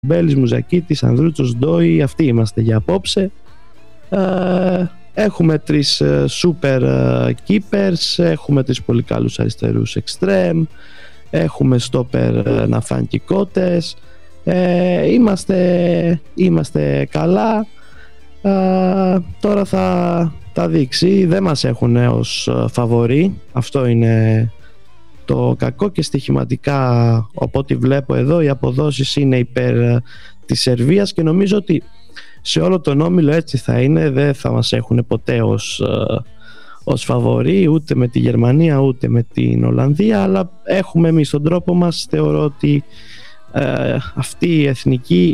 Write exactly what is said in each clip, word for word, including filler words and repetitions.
Μπέλης, Μουζακίτης, Ανδρούτσος, Ντόι, αυτοί είμαστε για απόψε. Ε, έχουμε τρεις super keepers, έχουμε τρεις πολύ καλούς αριστερούς extreme, έχουμε stopper Ναφάνκι Κότες. Ε, είμαστε, είμαστε καλά. Ε, τώρα θα τα δείξει. Δεν μας έχουν ως φαβορί, αυτό είναι το κακό, και στοιχηματικά από ό,τι βλέπω εδώ οι αποδόσεις είναι υπέρ της Σερβίας και νομίζω ότι σε όλο τον όμιλο έτσι θα είναι. Δεν θα μας έχουν ποτέ ως, ως φαβορί ούτε με τη Γερμανία ούτε με την Ολλανδία, αλλά έχουμε εμείς τον τρόπο μας. Θεωρώ ότι ε, αυτή η εθνική,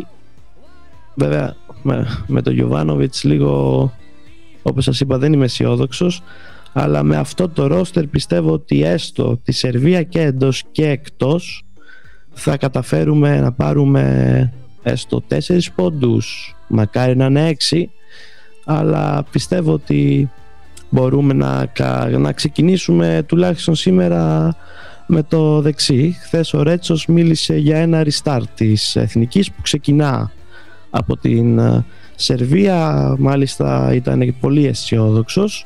βέβαια με, με τον Γιοβάνοβιτς λίγο, όπως σας είπα, δεν είμαι αισιόδοξος, αλλά με αυτό το ρόστερ πιστεύω ότι έστω τη Σερβία και εντός και εκτός θα καταφέρουμε να πάρουμε έστω τέσσερις πόντους, μακάρι να είναι έξι, αλλά πιστεύω ότι μπορούμε να, να ξεκινήσουμε τουλάχιστον σήμερα με το δεξί. Χθες ο Ρέτσος μίλησε για ένα restart της εθνικής που ξεκινά από την Σερβία, μάλιστα ήταν πολύ αισιόδοξος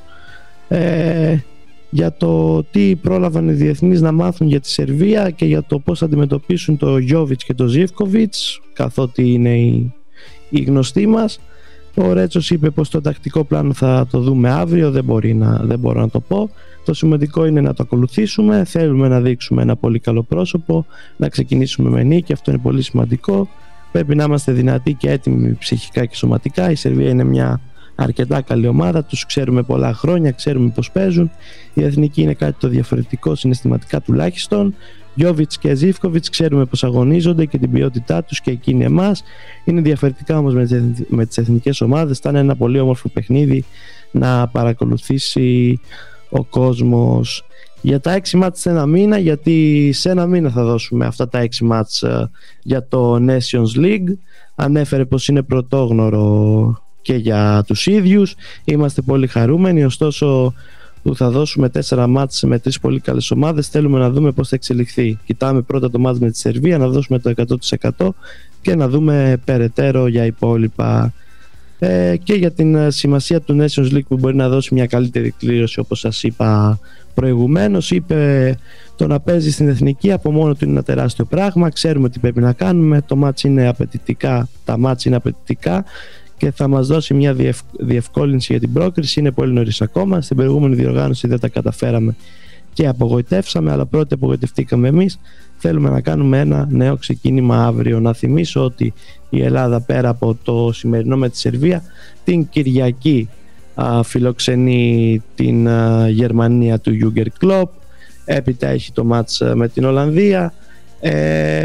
ε, για το τι πρόλαβαν οι διεθνείς να μάθουν για τη Σερβία και για το πώς θα αντιμετωπίσουν το Γιόβιτς και το Ζίβκοβιτς, καθότι είναι οι, οι γνωστοί μας. Ο Ρέτσος είπε πως το τακτικό πλάνο θα το δούμε αύριο, δεν, μπορεί να, δεν μπορώ να το πω. Το σημαντικό είναι να το ακολουθήσουμε, θέλουμε να δείξουμε ένα πολύ καλό πρόσωπο, να ξεκινήσουμε με νίκη, αυτό είναι πολύ σημαντικό. Πρέπει να είμαστε δυνατοί και έτοιμοι ψυχικά και σωματικά. Η Σερβία είναι μια αρκετά καλή ομάδα, τους ξέρουμε πολλά χρόνια, ξέρουμε πως παίζουν. Η εθνική είναι κάτι το διαφορετικό, συναισθηματικά τουλάχιστον. Γιόβιτς και Ζίβκοβιτς ξέρουμε πως αγωνίζονται και την ποιότητά τους και εκείνοι εμάς. Είναι διαφορετικά όμως με τις εθνικές ομάδες. Θα είναι ένα πολύ όμορφο παιχνίδι να παρακολουθήσει ο κόσμος. Για τα έξι μάτς σε ένα μήνα, γιατί σε ένα μήνα θα δώσουμε αυτά τα έξι μάτς για το Nations League. Ανέφερε πως είναι πρωτόγνωρο και για τους ίδιους. Είμαστε πολύ χαρούμενοι, ωστόσο που θα δώσουμε τέσσερα μάτς με τρεις πολύ καλές ομάδες, θέλουμε να δούμε πώς θα εξελιχθεί. Κοιτάμε πρώτα το μάτς με τη Σερβία, να δώσουμε το εκατό τοις εκατό και να δούμε περαιτέρω για υπόλοιπα. Ε, και για την σημασία του Nations League που μπορεί να δώσει μια καλύτερη κλήρωση, όπως σας είπα προηγουμένως. Είπε το να παίζει στην εθνική από μόνο του είναι ένα τεράστιο πράγμα, ξέρουμε τι πρέπει να κάνουμε, το μάτς είναι απαιτητικά, τα μάτς είναι απαιτητικά και θα μας δώσει μια διευ... διευκόλυνση για την πρόκριση. Είναι πολύ νωρίς ακόμα, στην προηγούμενη διοργάνωση δεν τα καταφέραμε και απογοητεύσαμε, αλλά πρώτα απογοητευτήκαμε εμείς. Θέλουμε να κάνουμε ένα νέο ξεκίνημα αύριο. Να θυμίσω ότι η Ελλάδα, πέρα από το σημερινό με τη Σερβία, την Κυριακή α, φιλοξενεί την α, Γερμανία του Jürgen Klopp. Έπειτα έχει το μάτς με την Ολλανδία. Ε,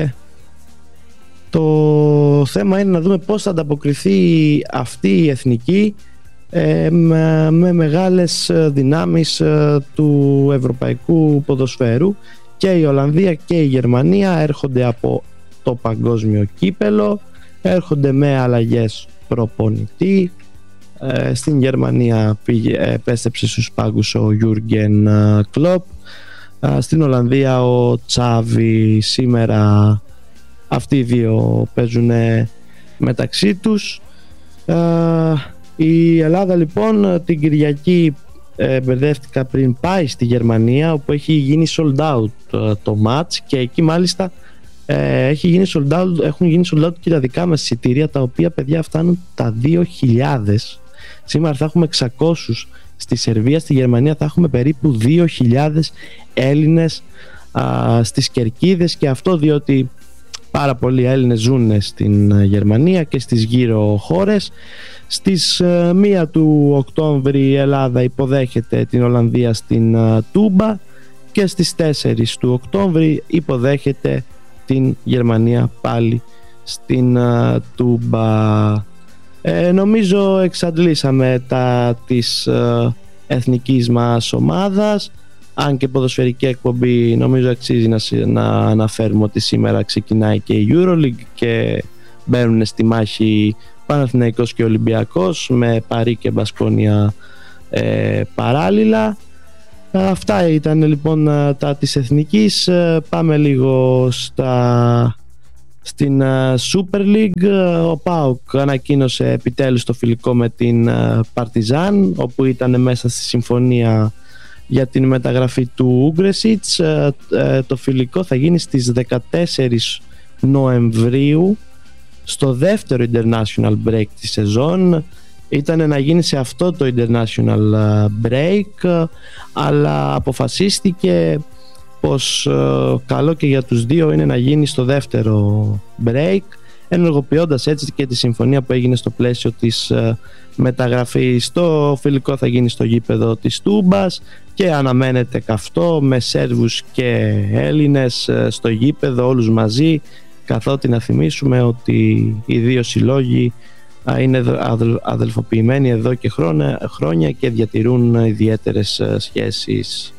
το θέμα είναι να δούμε πώς θα ανταποκριθεί αυτή η εθνική ε, με, με μεγάλες δυνάμεις ε, του ευρωπαϊκού ποδοσφαίρου. Και η Ολλανδία και η Γερμανία έρχονται από το παγκόσμιο κύπελο, έρχονται με αλλαγές προπονητή. Ε, στην Γερμανία πήγε, επέστρεψε στους πάγκους ο Jürgen Klopp. Ε, στην Ολλανδία ο Τσάβι. Σήμερα αυτοί οι δύο παίζουν μεταξύ τους. Ε, η Ελλάδα λοιπόν την Κυριακή, Ε, μπερδεύτηκα πριν, πάει στη Γερμανία όπου έχει γίνει sold out ε, το match και εκεί μάλιστα ε, έχει γίνει sold out, έχουν γίνει sold out και τα δικά μας εισιτήρια, τα οποία παιδιά φτάνουν τα δύο χιλιάδες. Σήμερα θα έχουμε εξακόσιους στη Σερβία, στη Γερμανία θα έχουμε περίπου δύο χιλιάδες Έλληνες α, στις κερκίδες, και αυτό διότι πάρα πολλοί Έλληνες ζουν στην Γερμανία και στις γύρω χώρες. Στις uh, μία του Οκτώβρη η Ελλάδα υποδέχεται την Ολλανδία στην uh, Τούμπα και στις τέσσερις του Οκτώβρη υποδέχεται την Γερμανία πάλι στην uh, Τούμπα. Ε, νομίζω εξαντλήσαμε τα της uh, εθνικής μας ομάδας. Αν και ποδοσφαιρική εκπομπή, νομίζω αξίζει να, να αναφέρουμε ότι σήμερα ξεκινάει και η EuroLeague και μπαίνουν στη μάχη Παναθηναϊκός και Ολυμπιακός με Παρί και Μπασκόνια ε, παράλληλα. Αυτά ήταν λοιπόν τα της εθνικής. Πάμε λίγο στα, Στην Super League ο ΠΑΟΚ ανακοίνωσε επιτέλους το φιλικό με την Παρτιζάν, όπου ήταν μέσα στη συμφωνία για την μεταγραφή του Ούγκρεσιτς. Το φιλικό θα γίνει στις δεκατέσσερις Νοεμβρίου, στο δεύτερο international break της σεζόν. Ήταν να γίνει σε αυτό το international break, αλλά αποφασίστηκε πως καλό και για τους δύο είναι να γίνει στο δεύτερο break, ενεργοποιώντας έτσι και τη συμφωνία που έγινε στο πλαίσιο της μεταγραφής. Το φιλικό θα γίνει στο γήπεδο της Τούμπας και αναμένεται καυτό, με Σέρβους και Έλληνες στο γήπεδο όλους μαζί, καθότι να θυμίσουμε ότι οι δύο συλλόγοι είναι αδελφοποιημένοι εδώ και χρόνια και διατηρούν ιδιαίτερες σχέσεις.